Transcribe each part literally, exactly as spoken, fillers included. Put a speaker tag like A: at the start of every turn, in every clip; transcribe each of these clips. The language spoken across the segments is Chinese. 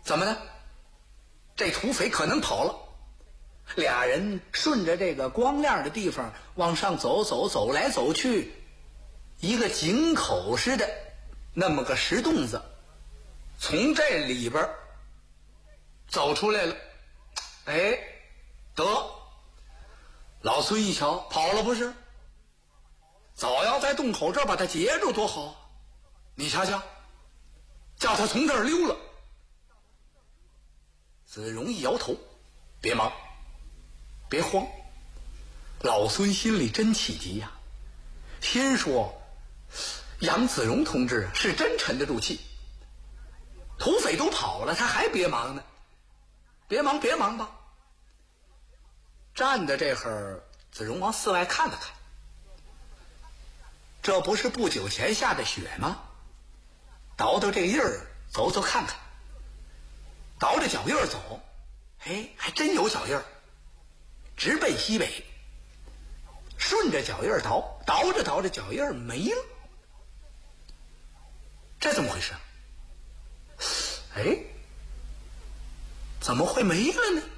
A: 怎么呢？这土匪可能跑了。俩人顺着这个光亮的地方往上走走，走来走去，一个井口似的那么个石洞子，从这里边走出来了。哎，得，老孙一瞧，跑了不是？早要在洞口这儿把他截住多好！你瞧瞧，叫他从这儿溜了。子荣一摇头，别忙，别慌。老孙心里真气急呀，心说杨子荣同志是真沉得住气，土匪都跑了，他还别忙呢。别忙别忙吧。站在这会儿，子荣往寺外看了看，这不是不久前下的雪吗？倒倒这印儿，走走看看。倒着脚印儿走，嘿，还真有脚印儿，直奔西北。顺着脚印儿倒，倒着倒着脚印儿没了。这怎么回事？哎，怎么会没了呢？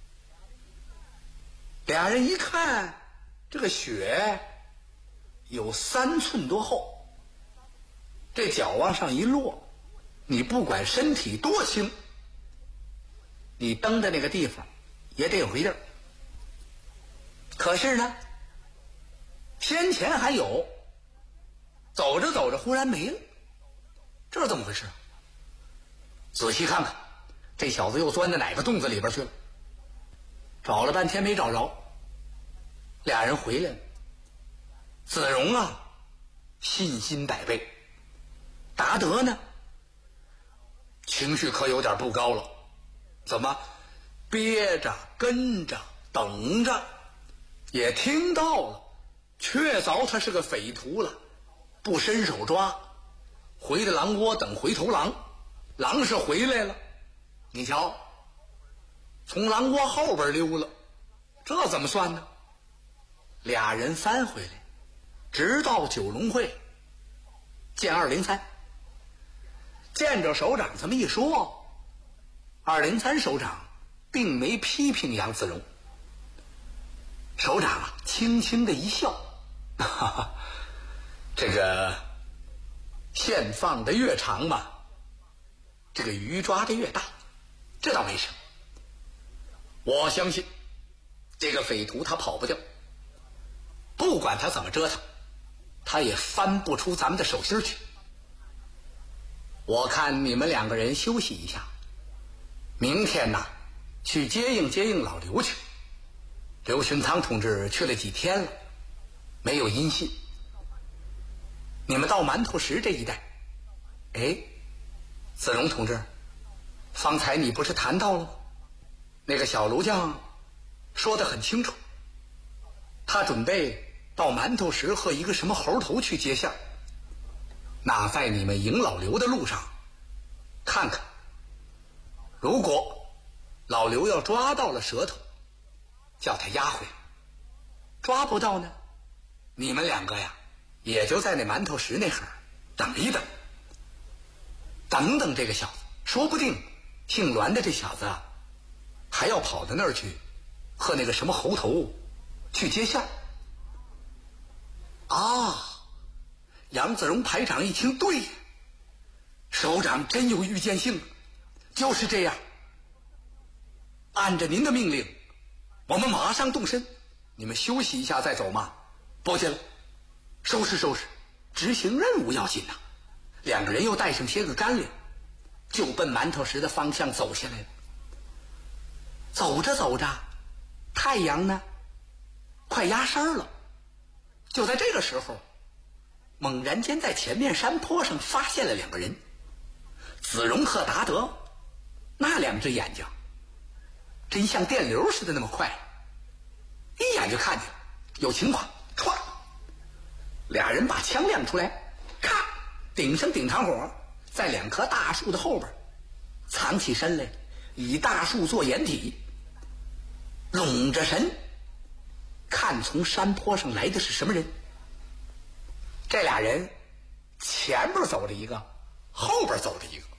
A: 俩人一看，这个雪有三寸多厚，这脚往上一落，你不管身体多轻，你蹬的那个地方也得有个印儿。可是呢，先前还有，走着走着忽然没了，这是怎么回事？仔细看看，这小子又钻到哪个洞子里边去了？找了半天没找着，俩人回来了。子荣啊，信心百倍；达德呢，情绪可有点不高了。怎么憋着跟着等着，也听到了，确凿他是个匪徒了，不伸手抓，回的狼窝等回头狼。狼是回来了，你瞧，从狼窝后边溜了，这怎么算呢？俩人翻回来，直到九龙会见二零三。见着首长这么一说，二零三首长并没批评杨子荣。首长啊，轻轻的一笑，哈哈，这个线放的越长嘛，这个鱼抓的越大，这倒没什么。我相信这个匪徒他跑不掉，不管他怎么折腾，他也翻不出咱们的手心去。我看你们两个人休息一下，明天呐，去接应接应老刘去。刘勋仓同志去了几天了，没有音信。你们到馒头石这一带，哎，子荣同志，方才你不是谈到了吗？那个小卢将说得很清楚，他准备到馒头石和一个什么猴头去接线。那在你们迎老刘的路上看看，如果老刘要抓到了舌头，叫他押回来；抓不到呢，你们两个呀，也就在那馒头石那会儿等一等，等等这个小子，说不定姓栾的这小子啊，还要跑到那儿去和那个什么猴头去接线。啊！杨子荣排长一听，对，首长真有预见性，就是这样。按着您的命令，我们马上动身。你们休息一下再走嘛。不去了，收拾收拾，执行任务要紧呐。两个人又带上些个干粮，就奔馒头石的方向走下来了。走着走着，太阳呢，快压山了。就在这个时候，猛然间在前面山坡上发现了两个人，子荣和达德，那两只眼睛真像电流似的那么快，一眼就看见有情况，唰，俩人把枪亮出来，咔，顶上顶堂火，在两棵大树的后边藏起身来，以大树做掩体，拢着神看从山坡上来的是什么人。这俩人前边走着一个，后边走着一个，